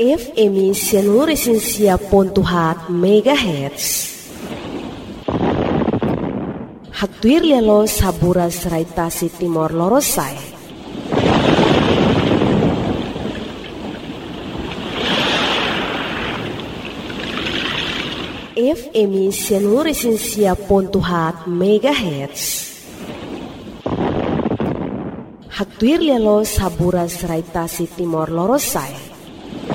FM Seluruh Pontuhat MHz. Haktuir lelo sabura serai tasi Timor Lorosai. FM Seluruh Pontuhat MHz. Haktuir lelo sabura serai tasi Timor Lorosai.